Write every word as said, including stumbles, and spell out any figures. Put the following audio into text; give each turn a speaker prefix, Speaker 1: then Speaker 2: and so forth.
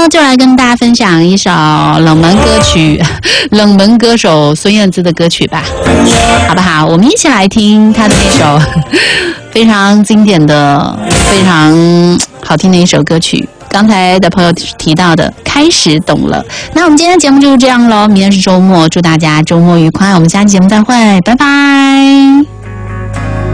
Speaker 1: 就来跟大家分享一首冷门歌曲，冷门歌手孙燕姿的歌曲吧，好不好？我们一起来听她的那首非常经典的、非常好听的一首歌曲。刚才的朋友提到的，开始懂了。那我们今天的节目就是这样咯，明天是周末，祝大家周末愉快，我们下期节目再会，拜拜。